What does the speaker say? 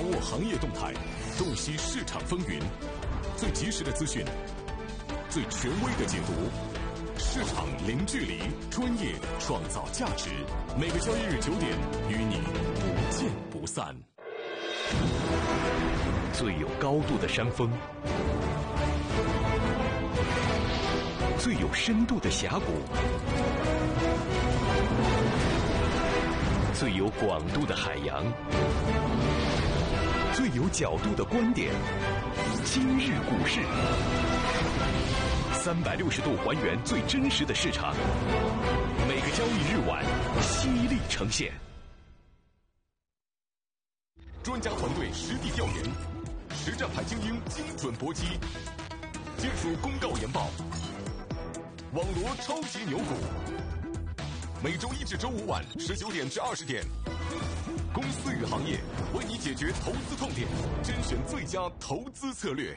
握行业动态，洞悉市场风云，最及时的资讯，最权威的解读，市场零距离，专业创造价值。每个交易日9点，与你不见不散。 最有高度的山峰，最有深度的峡谷，最有广度的海洋，最有角度的观点。今日股市，360度还原最真实的市场，每个交易日晚犀利呈现。 专家团队实地调研，实战派精英精准搏击，坚守公告研报，网罗超级牛股。每周1至周5晚19点至20点，公司与行业为你解决投资痛点，甄选最佳投资策略。